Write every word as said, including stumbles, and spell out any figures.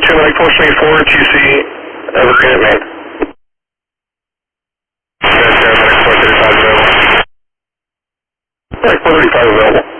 two, Mike four three four, Q C, Evergreen at Maine. Mike four thirty-five available. Mike four thirty-five available.